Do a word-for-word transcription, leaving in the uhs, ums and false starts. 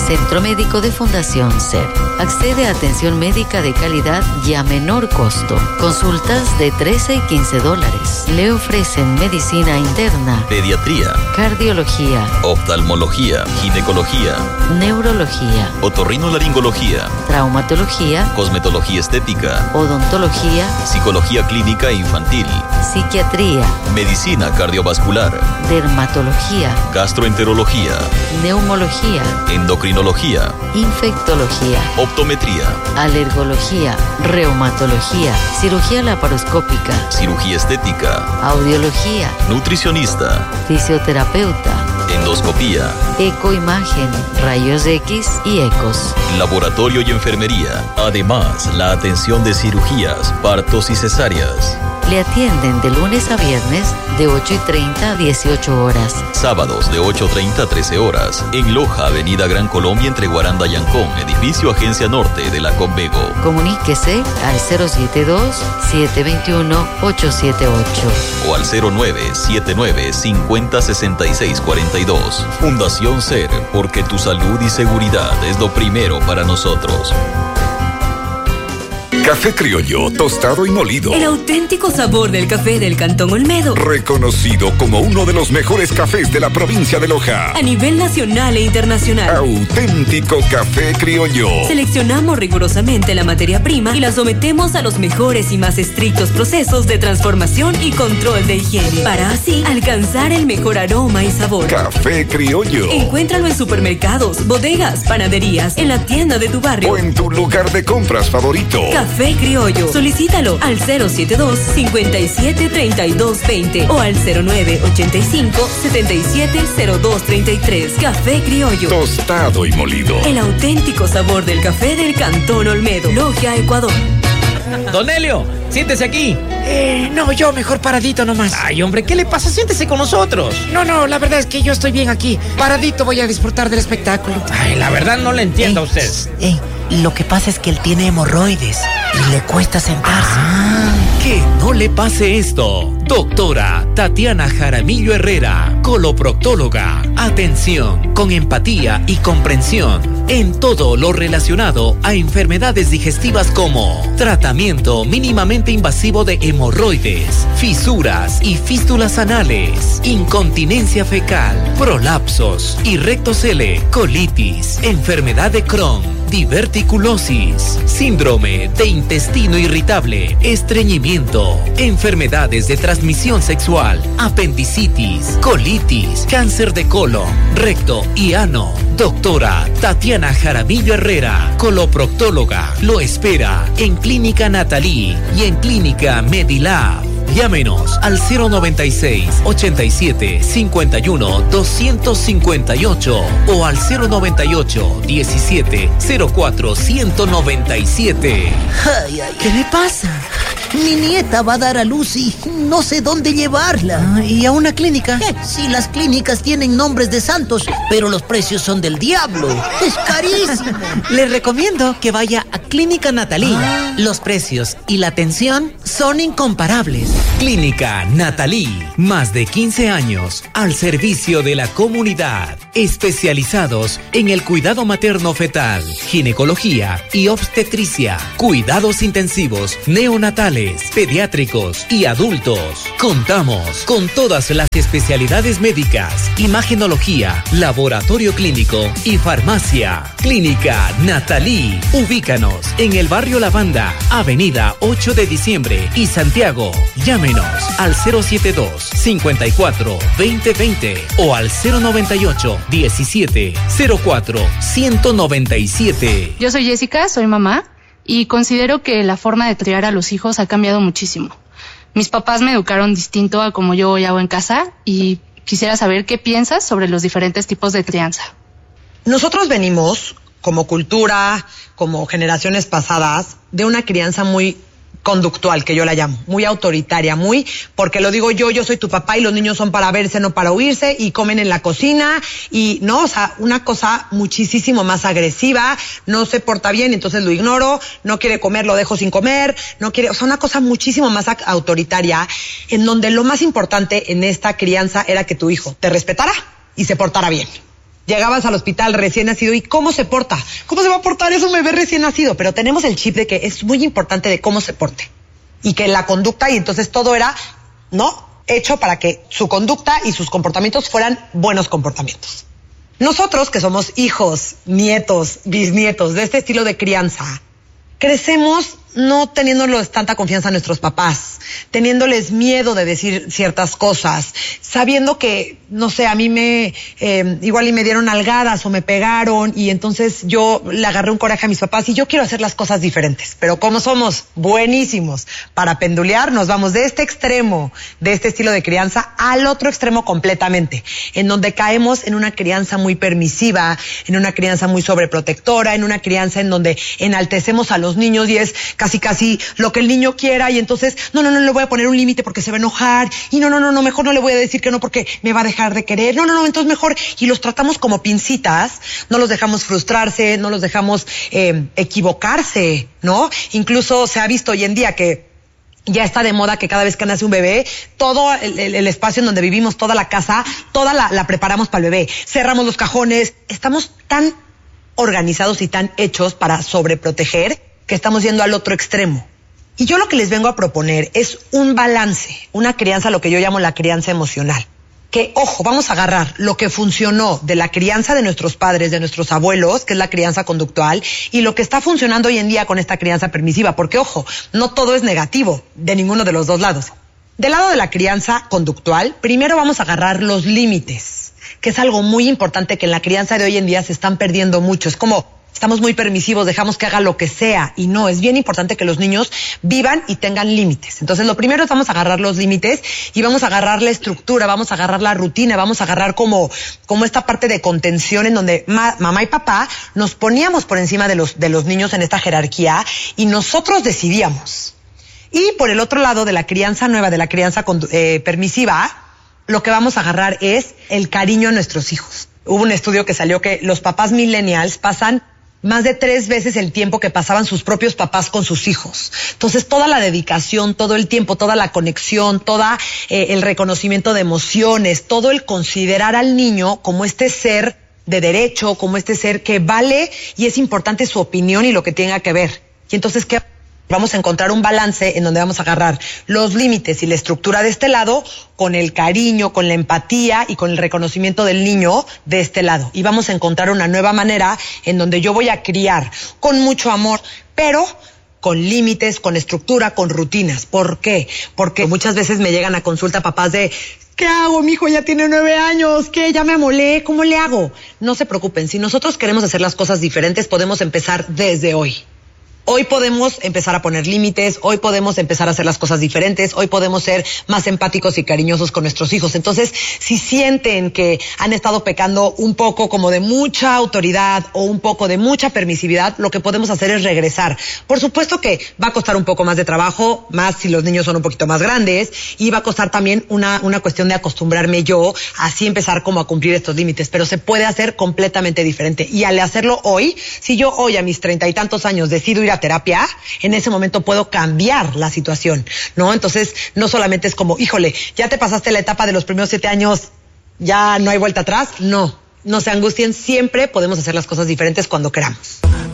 Centro Médico de Fundación S E R. Accede a atención médica de calidad y a menor costo. Consultas de trece y quince dólares. Le ofrecen medicina interna, pediatría, cardiología, oftalmología, ginecología, neurología, otorrinolaringología, traumatología, cosmetología estética, odontología, psicología clínica e infantil, psiquiatría, medicina cardiovascular, dermatología, gastroenterología, neumología, endocrinología, infectología, optometría, alergología, reumatología, cirugía laparoscópica, cirugía estética, audiología, nutricionista, fisioterapeuta, endoscopía, ecoimagen, rayos X y ecos, laboratorio y enfermería. Además, la atención de cirugías, partos y cesáreas. Le atienden de lunes a viernes de ocho y treinta a dieciocho horas. Sábados de ocho y treinta a trece horas. En Loja, Avenida Gran Colombia entre Guaranda y Ancón, edificio Agencia Norte de la Conmego. Comuníquese al cero siete dos, siete dos uno, ocho siete ocho. O al cero nueve siete nueve, cinco cero, seis seis cuatro dos. Fundación S E R, porque tu salud y seguridad es lo primero para nosotros. Café criollo, tostado y molido. El auténtico sabor del café del Cantón Olmedo. Reconocido como uno de los mejores cafés de la provincia de Loja. A nivel nacional e internacional. Auténtico café criollo. Seleccionamos rigurosamente la materia prima y la sometemos a los mejores y más estrictos procesos de transformación y control de higiene, para así alcanzar el mejor aroma y sabor. Café criollo. Encuéntralo en supermercados, bodegas, panaderías, en la tienda de tu barrio o en tu lugar de compras favorito. Café Criollo. Solicítalo al cero siete dos, cinco siete, tres dos dos cero o al cero nueve ochenta y cinco, setenta y siete, cero dos treinta y tres. Café Criollo. Tostado y molido. El auténtico sabor del café del Cantón Olmedo. Logia, Ecuador. Don Helio, siéntese aquí. Eh, no, yo mejor paradito nomás. Ay, hombre, ¿qué le pasa? Siéntese con nosotros. No, no, la verdad es que yo estoy bien aquí. Paradito voy a disfrutar del espectáculo. Ay, la verdad no le entiendo eh, a usted. Eh, lo que pasa es que él tiene hemorroides y le cuesta sentarse. Ah, que no le pase esto. Doctora Tatiana Jaramillo Herrera, coloproctóloga. Atención con empatía y comprensión en todo lo relacionado a enfermedades digestivas como tratamiento mínimamente invasivo de hemorroides, fisuras y fístulas anales, incontinencia fecal, prolapsos y rectocele, colitis, enfermedad de Crohn, diverticulosis, síndrome de intestino irritable, estreñimiento, enfermedades de transmisión sexual, apendicitis, colitis, cáncer de colon, recto y ano. Doctora Tatiana Jaramillo Herrera, coloproctóloga, lo espera en Clínica Natalí y en Clínica Medilab. Llámenos al cero noventa y seis, ochenta y siete, cincuenta y uno, doscientos cincuenta y ocho o al cero noventa y ocho, diecisiete, cero cuatro, ciento noventa y siete. Ay, ay, ¿qué le pasa? Mi nieta va a dar a luz y no sé dónde llevarla. Ah, ¿y a una clínica? Eh, sí, las clínicas tienen nombres de santos, pero los precios son del diablo. Es carísimo. Le recomiendo que vaya a Clínica Natalí. Ah. Los precios y la atención son incomparables. Clínica Natalí, más de quince años al servicio de la comunidad, especializados en el cuidado materno fetal, ginecología y obstetricia, cuidados intensivos neonatales, pediátricos y adultos. Contamos con todas las especialidades médicas, imagenología, laboratorio clínico y farmacia. Clínica Natalí, ubícanos en el barrio Lavanda, avenida ocho de diciembre y Santiago. Llámenos al cero siete dos, cincuenta y cuatro, veinte veinte o al cero noventa y ocho, diecisiete, cero cuatro, ciento noventa y siete. Yo soy Jessica, soy mamá y considero que la forma de criar a los hijos ha cambiado muchísimo. Mis papás me educaron distinto a como yo hoy hago en casa y quisiera saber qué piensas sobre los diferentes tipos de crianza. Nosotros venimos, como cultura, como generaciones pasadas, de una crianza muy conductual, que yo la llamo, muy autoritaria, muy, porque lo digo yo, yo soy tu papá y los niños son para verse, no para huirse, y comen en la cocina, y no, o sea, una cosa muchísimo más agresiva, no se porta bien, entonces lo ignoro, no quiere comer, lo dejo sin comer, no quiere, o sea, una cosa muchísimo más autoritaria, en donde lo más importante en esta crianza era que tu hijo te respetara y se portara bien. Llegabas al hospital recién nacido y ¿cómo se porta? ¿Cómo se va a portar eso un bebé recién nacido? Pero tenemos el chip de que es muy importante de cómo se porte. Y que la conducta, y entonces todo era, ¿no?, hecho para que su conducta y sus comportamientos fueran buenos comportamientos. Nosotros, que somos hijos, nietos, bisnietos de este estilo de crianza, crecemos no teniéndoles tanta confianza a nuestros papás, teniéndoles miedo de decir ciertas cosas, sabiendo que, no sé, a mí me, eh, igual y me dieron nalgadas o me pegaron y entonces yo le agarré un coraje a mis papás y yo quiero hacer las cosas diferentes. Pero como somos buenísimos para pendulear, nos vamos de este extremo, de este estilo de crianza, al otro extremo completamente, en donde caemos en una crianza muy permisiva, en una crianza muy sobreprotectora, en una crianza en donde enaltecemos a los niños y es casi casi lo que el niño quiera y entonces, no, no, no, le voy a poner un límite porque se va a enojar y no, no, no, no, mejor no le voy a decir que no porque me va a dejar de querer, no, no, no, entonces mejor, y los tratamos como pincitas, no los dejamos frustrarse, no los dejamos eh, equivocarse, ¿no? Incluso se ha visto hoy en día que ya está de moda que cada vez que nace un bebé, todo el, el, el espacio en donde vivimos, toda la casa, toda la, la preparamos para el bebé, cerramos los cajones, estamos tan organizados y tan hechos para sobreproteger que estamos yendo al otro extremo. Y yo lo que les vengo a proponer es un balance, una crianza, lo que yo llamo la crianza emocional. Que, ojo, vamos a agarrar lo que funcionó de la crianza de nuestros padres, de nuestros abuelos, que es la crianza conductual, y lo que está funcionando hoy en día con esta crianza permisiva. Porque, ojo, no todo es negativo de ninguno de los dos lados. Del lado de la crianza conductual, primero vamos a agarrar los límites, que es algo muy importante que en la crianza de hoy en día se están perdiendo mucho. Es como estamos muy permisivos, dejamos que haga lo que sea, y no, es bien importante que los niños vivan y tengan límites. Entonces, lo primero es vamos a agarrar los límites y vamos a agarrar la estructura, vamos a agarrar la rutina, vamos a agarrar como, como esta parte de contención en donde ma, mamá y papá nos poníamos por encima de los, de los niños en esta jerarquía y nosotros decidíamos. Y por el otro lado de la crianza nueva, de la crianza eh, permisiva, lo que vamos a agarrar es el cariño a nuestros hijos. Hubo un estudio que salió que los papás millennials pasan más de tres veces el tiempo que pasaban sus propios papás con sus hijos. Entonces, toda la dedicación, todo el tiempo, toda la conexión, todo eh, el reconocimiento de emociones, todo el considerar al niño como este ser de derecho, como este ser que vale y es importante su opinión y lo que tenga que ver. Y entonces, ¿qué? Vamos a encontrar un balance en donde vamos a agarrar los límites y la estructura de este lado con el cariño, con la empatía y con el reconocimiento del niño de este lado. Y vamos a encontrar una nueva manera en donde yo voy a criar con mucho amor, pero con límites, con estructura, con rutinas. ¿Por qué? Porque muchas veces me llegan a consulta papás de ¿qué hago? Mi hijo ya tiene nueve años, ¿qué? Ya me amolé, ¿cómo le hago? No se preocupen, si nosotros queremos hacer las cosas diferentes, podemos empezar desde hoy. Hoy podemos empezar a poner límites, hoy podemos empezar a hacer las cosas diferentes, hoy podemos ser más empáticos y cariñosos con nuestros hijos. Entonces, si sienten que han estado pecando un poco como de mucha autoridad o un poco de mucha permisividad, lo que podemos hacer es regresar. Por supuesto que va a costar un poco más de trabajo, más si los niños son un poquito más grandes, y va a costar también una, una cuestión de acostumbrarme yo, así empezar como a cumplir estos límites, pero se puede hacer completamente diferente. Y al hacerlo hoy, si yo hoy a mis treinta y tantos años decido ir a terapia, en ese momento puedo cambiar la situación, ¿no? Entonces, no solamente es como, híjole, ya te pasaste la etapa de los primeros siete años, ya no hay vuelta atrás. No, no se angustien, siempre podemos hacer las cosas diferentes cuando queramos.